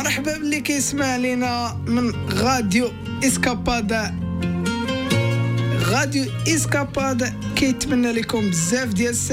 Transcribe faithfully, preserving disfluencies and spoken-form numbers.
مرحبا باللي كيسمع لينا من غاديو اسكابادا. غاديو اسكابادا كيتمنى لكم بزاف ديال